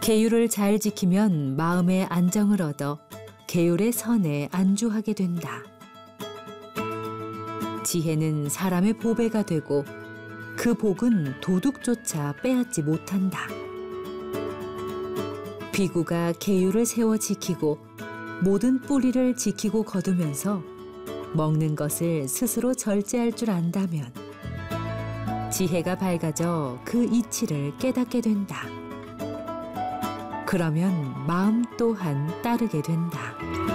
계율을 잘 지키면 마음의 안정을 얻어 계율의 선에 안주하게 된다. 지혜는 사람의 보배가 되고 그 복은 도둑조차 빼앗지 못한다. 비구가 계율을 세워 지키고 모든 뿌리를 지키고 거두면서 먹는 것을 스스로 절제할 줄 안다면 지혜가 밝아져 그 이치를 깨닫게 된다. 그러면 마음 또한 따르게 된다.